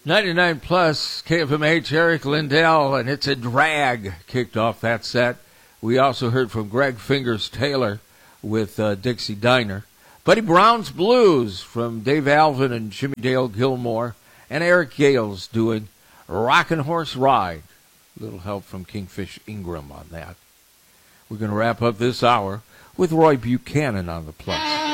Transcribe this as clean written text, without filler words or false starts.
99 plus KFMH, Eric Lindell, and It's a Drag kicked off that set. We also heard from Greg Fingers Taylor with Dixie Diner. Buddy Brown's Blues from Dave Alvin and Jimmy Dale Gilmore. And Eric Gales doing Rockin' Horse Ride. A little help from Kingfish Ingram on that. We're going to wrap up this hour with Roy Buchanan on the plus.